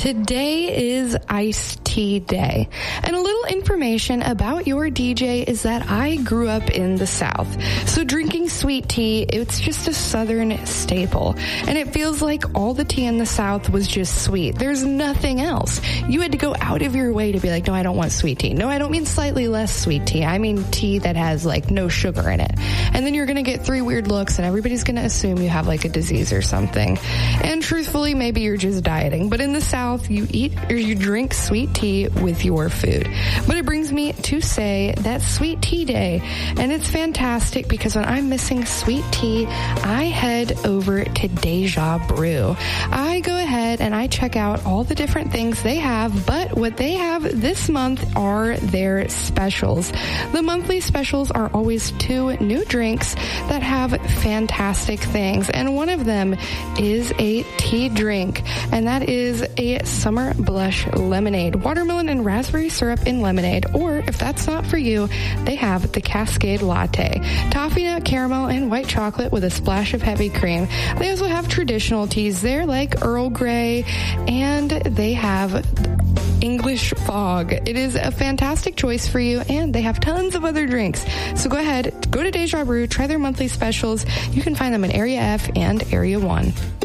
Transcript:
Today is iced tea day. And a little information about your DJ is that I grew up in the South. So drinking sweet tea, it's just a Southern staple. And it feels like all the tea in the South was just sweet. There's nothing else. You had to go out of your way to be like, no, I don't want sweet tea. No, I don't mean slightly less sweet tea. I mean tea that has like no sugar in it. And then you're going to get 3 weird looks and everybody's going to assume you have like a disease or something. And truthfully, maybe you're just dieting. But in the South, you eat or you drink sweet tea with your food. But it brings me to say that sweet tea day. And it's fantastic because when I'm missing sweet tea, I head over to Deja Brew. I go ahead and I check out all the different things they have, but what they have this month are their specials. The monthly specials are always 2 new drinks that have fantastic things. And one of them is a tea drink, and that is a Summer Blush Lemonade, watermelon and raspberry syrup in lemonade, or if that's not for you, they have the Cascade Latte, toffee nut caramel and white chocolate with a splash of heavy cream. They also have traditional teas there like Earl Grey, and they have English Fog. It is a fantastic choice for you, and they have tons of other drinks. So go ahead, go to Deja Brew, try their monthly specials. You can find them in Area F and Area 1.